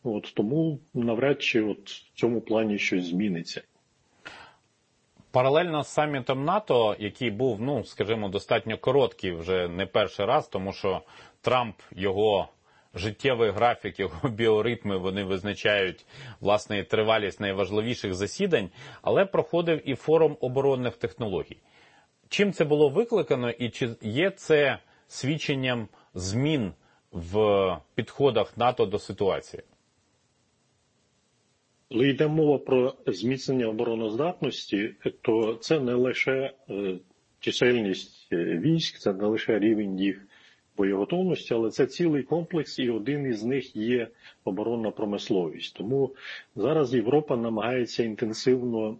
Тому навряд чи в цьому плані щось зміниться. Паралельно з самітом НАТО, який був, скажімо, достатньо короткий вже не перший раз, тому що Трамп, його життєвий графік, його біоритми, вони визначають, власне, тривалість найважливіших засідань, але проходив і форум оборонних технологій. Чим це було викликано і чи є це свідченням змін в підходах НАТО до ситуації? Коли йде мова про зміцнення обороноздатності, то це не лише чисельність військ, це не лише рівень їх боєготовності, але це цілий комплекс, і один із них є оборонна промисловість. Тому зараз Європа намагається інтенсивно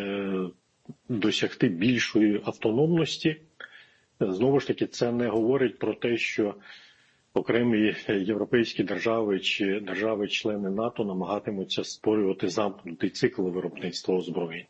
досягти більшої автономності. Знову ж таки, це не говорить про те, що окремі європейські держави чи держави-члени НАТО намагатимуться створювати замкнутий цикл виробництва озброєнь.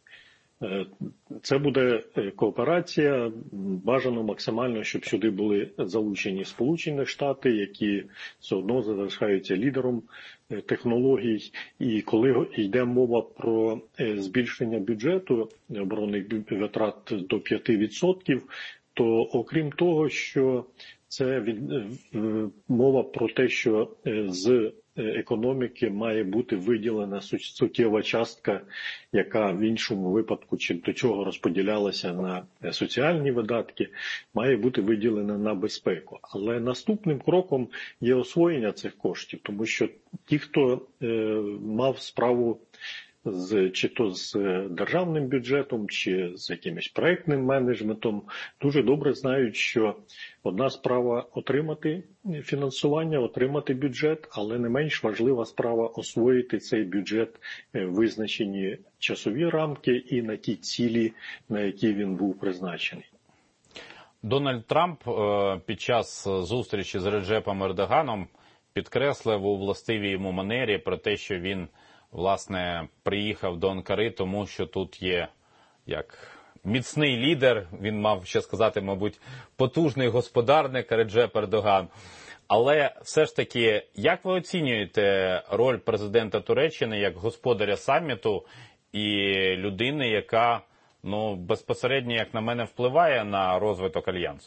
Це буде кооперація, бажано максимально, щоб сюди були залучені Сполучені Штати, які все одно залишаються лідером технологій. І коли йде мова про збільшення бюджету оборонних витрат до 5%, то окрім того, що це мова про те, що з економіки має бути виділена суттєва частка, яка в іншому випадку, чи до чого розподілялася на соціальні видатки, має бути виділена на безпеку. Але наступним кроком є освоєння цих коштів, тому що ті, хто мав справу чи то з державним бюджетом, чи з якимось проектним менеджментом, дуже добре знають, що одна справа отримати фінансування, отримати бюджет, але не менш важлива справа освоїти цей бюджет в визначені часові рамки і на ті цілі, на які він був призначений. Дональд Трамп під час зустрічі з Реджепом Ердоганом підкреслив у властивій йому манері про те, що він власне, приїхав до Анкари, тому що тут є, як міцний лідер, він мав ще сказати, мабуть, потужний господарник Реджеп Ердоган. Але все ж таки, як ви оцінюєте роль президента Туреччини як господаря саміту і людини, яка, безпосередньо, як на мене, впливає на розвиток Альянсу?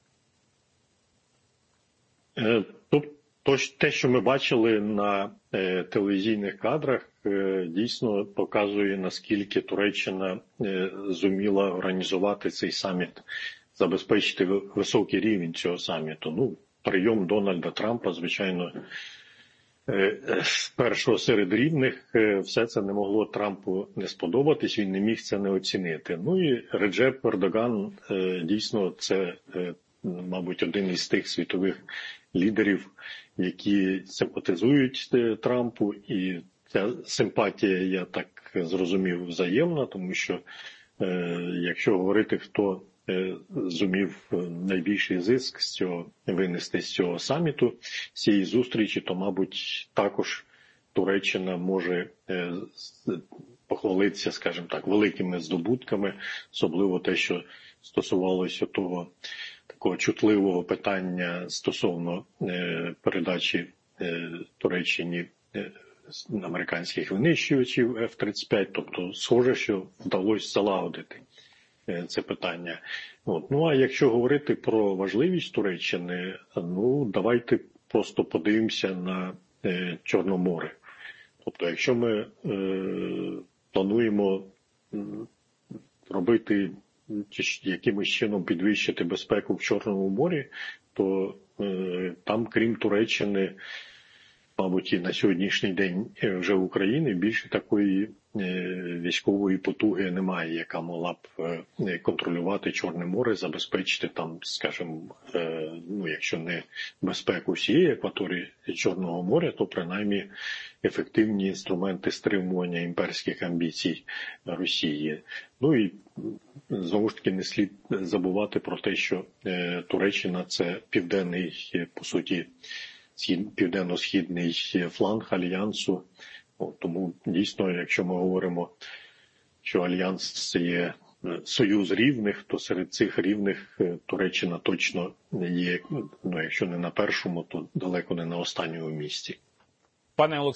Те, що ми бачили на телевізійних кадрах, дійсно показує, наскільки Туреччина зуміла організувати цей саміт, забезпечити високий рівень цього саміту. Прийом Дональда Трампа, звичайно, першого серед рівних, все це не могло Трампу не сподобатись, він не міг це не оцінити. І Реджеп Ердоган, дійсно, це, мабуть, один із тих світових лідерів, які симпатизують Трампу, і ця симпатія, я так зрозумів, взаємна, тому що якщо говорити, хто зумів найбільший зиск винести з цього саміту, з цієї зустрічі, то, мабуть, також Туреччина може похвалитися, скажімо так, великими здобутками, особливо те, що стосувалося такого чутливого питання стосовно передачі Туреччині американських винищувачів F-35, тобто схоже, що вдалося залагодити це питання. А якщо говорити про важливість Туреччини, давайте просто подивимося на Чорне море. Тобто, якщо ми плануємо робити якимось чином підвищити безпеку в Чорному морі, то там, крім Туреччини, мабуть, і на сьогоднішній день вже в Україні більше такої військової потуги немає, яка могла б контролювати Чорне море, забезпечити там, скажімо, якщо не безпеку всієї акваторії Чорного моря, то принаймні ефективні інструменти стримування імперських амбіцій Росії. І знову ж таки не слід забувати про те, що Туреччина – це південний, по суті, південно-східний фланг Альянсу. Тому дійсно, якщо ми говоримо, що Альянс – це є союз рівних, то серед цих рівних Туреччина точно є, якщо не на першому, то далеко не на останньому місці. Пане Олександре,